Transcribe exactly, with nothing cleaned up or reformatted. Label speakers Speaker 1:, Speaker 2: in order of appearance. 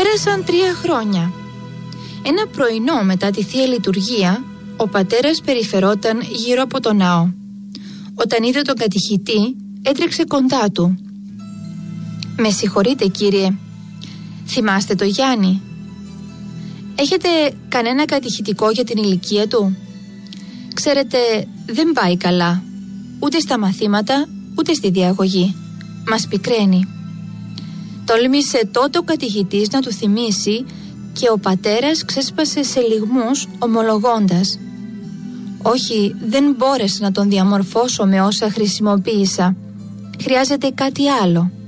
Speaker 1: Πέρασαν τρία χρόνια. Ένα πρωινό μετά τη Θεία Λειτουργία, ο πατέρας περιφερόταν γύρω από το ναό. Όταν είδε τον κατηχητή, έτρεξε κοντά του. «Με συγχωρείτε, κύριε, θυμάστε το Γιάννη? Έχετε κανένα κατηχητικό για την ηλικία του? Ξέρετε, δεν πάει καλά, ούτε στα μαθήματα, ούτε στη διαγωγή. Μας πικραίνει». Τόλμησε τότε ο κατηχητής να του θυμίσει και ο πατέρας ξέσπασε σε λυγμούς ομολογώντας: «Όχι, δεν μπόρεσα να τον διαμορφώσω με όσα χρησιμοποίησα. Χρειάζεται κάτι άλλο».